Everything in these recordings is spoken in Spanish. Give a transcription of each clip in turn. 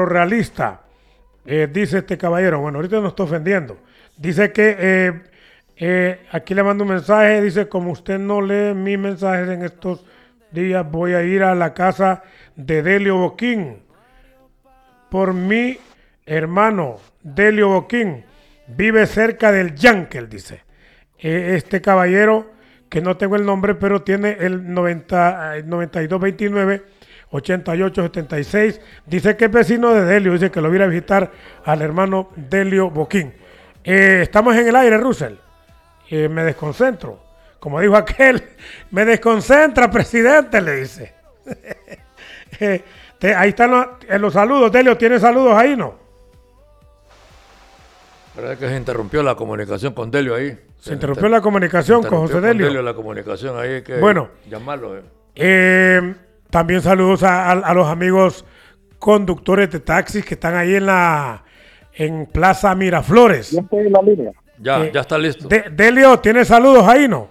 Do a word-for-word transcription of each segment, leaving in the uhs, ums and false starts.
realista. Eh, dice este caballero, bueno, ahorita no estoy ofendiendo. Dice que eh, eh, aquí le mando un mensaje, dice, como usted no lee mis mensajes en estos días, voy a ir a la casa de Delio Boquín por mi hermano Delio Boquín. Vive cerca del Yankel, dice. Eh, este caballero, que no tengo el nombre, pero tiene el noventa, noventa y dos veintinueve ochenta y ocho setenta y seis. Dice que es vecino de Delio, dice que lo viene a visitar al hermano Delio Boquín. Eh, estamos en el aire, Russell. Eh, me desconcentro. Como dijo aquel, me desconcentra, presidente, le dice. eh, te, ahí están los, eh, los saludos. Delio, ¿tiene saludos ahí, no? ¿Verdad que se interrumpió la comunicación con Delio ahí? Se, se interrumpió inter... la comunicación con José Delio. Con Delio la comunicación ahí, hay que bueno, llamarlo. Eh. Eh, también saludos a, a, a los amigos conductores de taxis que están ahí en la en Plaza Miraflores. Ya estoy en la línea. Ya, eh, ya está listo. De, Delio, ¿tiene saludos ahí, no?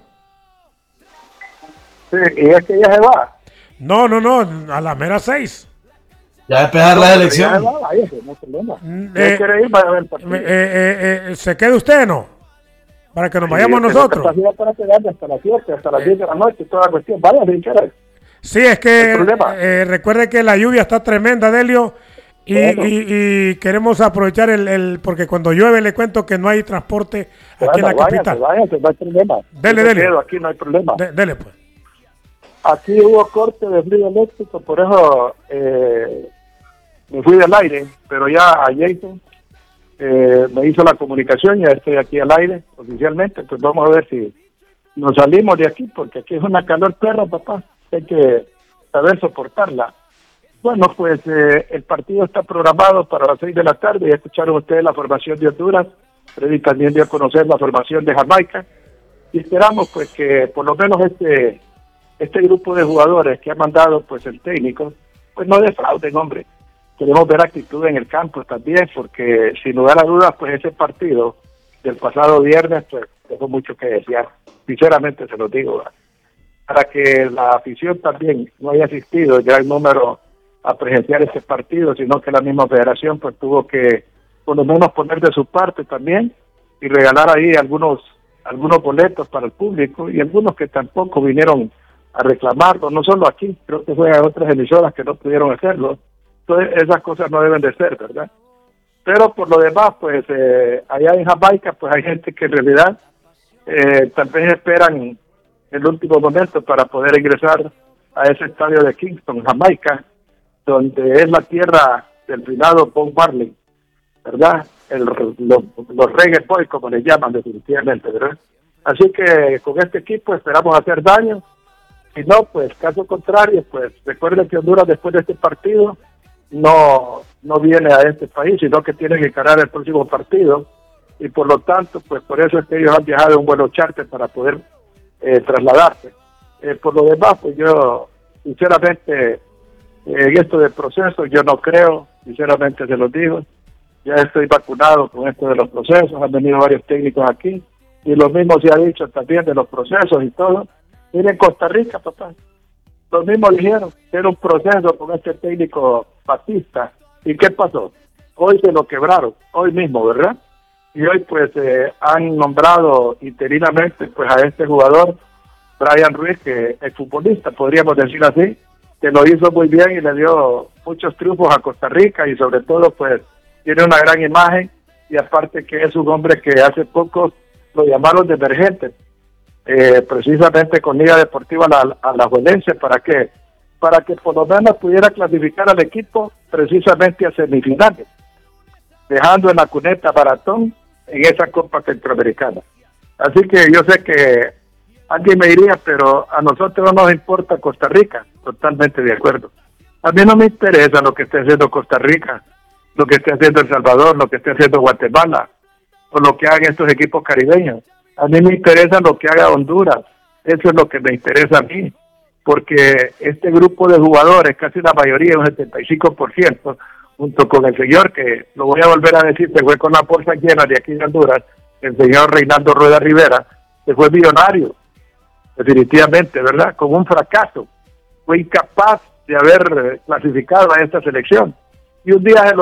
Sí, y es que ya se va. No, no, no, a la mera seis. Ya va a empezar no, la elección. Ya va, vaya, no hay problema. Eh, quiere ir para ver el partido. Eh, eh, eh, ¿Se queda usted, no? Para que nos vayamos sí, nosotros. Para quedarme hasta las siete, hasta las diez de la noche, toda la cuestión. Vaya, si quiere. Sí, es que eh, recuerde que la lluvia está tremenda, Delio, y, bueno. y, y queremos aprovechar el, el, porque cuando llueve le cuento que no hay transporte aquí bueno, en la váyase, capital. Váyase, no hay problema. Dele, dele. Quedo, aquí no hay problema. De, dele, pues. Aquí hubo corte de frío eléctrico, por eso eh, me fui del aire, pero ya a Jason eh, me hizo la comunicación, ya estoy aquí al aire oficialmente, pues vamos a ver si nos salimos de aquí, porque aquí es una calor perra, papá. Hay que saber soportarla. Bueno, pues eh, el partido está programado para las seis de la tarde. Ya escucharon ustedes la formación de Honduras. Freddy también dio a conocer la formación de Jamaica. Y esperamos pues que por lo menos este este grupo de jugadores que ha mandado pues el técnico, pues no defrauden, hombre. Queremos ver actitud en el campo también, porque sin lugar a dudas, pues ese partido del pasado viernes pues dejó mucho que desear. Sinceramente se lo digo, ¿verdad? Para que la afición también no haya asistido ya el número a presenciar ese partido, sino que la misma federación pues tuvo que por lo menos poner de su parte también y regalar ahí algunos algunos boletos para el público y algunos que tampoco vinieron a reclamarlo, no solo aquí, creo que fue a otras emisoras que no pudieron hacerlo. Entonces esas cosas no deben de ser, ¿verdad? Pero por lo demás, pues eh, allá en Jamaica pues hay gente que en realidad eh, tal vez esperan el último momento para poder ingresar a ese estadio de Kingston, Jamaica, donde es la tierra del finado Bob Marley, ¿verdad? El, los, los reggae boys, como les llaman definitivamente, ¿verdad? Así que con este equipo esperamos hacer daño. Si no, pues caso contrario, pues recuerden que Honduras después de este partido no, no viene a este país, sino que tiene que encarar el próximo partido. Y por lo tanto, pues por eso es que ellos han viajado en un vuelo charter para poder Eh, trasladarse. Eh, por lo demás, pues yo, sinceramente, eh, en esto del proceso, yo no creo, sinceramente se lo digo, ya estoy vacunado con esto de los procesos, han venido varios técnicos aquí, y lo mismo se ha dicho también de los procesos y todo. Miren Costa Rica, papá, los mismos dijeron que era un proceso con este técnico Batista, ¿y qué pasó? Hoy se lo quebraron, hoy mismo, ¿verdad? Y hoy pues eh, han nombrado interinamente pues a este jugador, Brian Ruiz, que es futbolista, podríamos decir así, que lo hizo muy bien y le dio muchos triunfos a Costa Rica y sobre todo pues tiene una gran imagen y aparte que es un hombre que hace poco lo llamaron de emergente, eh, precisamente con Liga Deportiva la, a la Juelense, ¿para qué? Para que por lo menos pudiera clasificar al equipo precisamente a semifinales, dejando en la cuneta Baratón en esa Copa Centroamericana. Así que yo sé que alguien me diría, pero a nosotros no nos importa Costa Rica, totalmente de acuerdo. A mí no me interesa lo que esté haciendo Costa Rica, lo que esté haciendo El Salvador, lo que esté haciendo Guatemala, o lo que hagan estos equipos caribeños. A mí me interesa lo que haga Honduras, eso es lo que me interesa a mí, porque este grupo de jugadores, casi la mayoría, un setenta y cinco por ciento, junto con el señor, que lo voy a volver a decir, se fue con la bolsa llena de aquí en Honduras, el señor Reinaldo Rueda Rivera, se fue millonario, definitivamente, ¿verdad? Con un fracaso, fue incapaz de haber clasificado a esta selección. Y un día se lo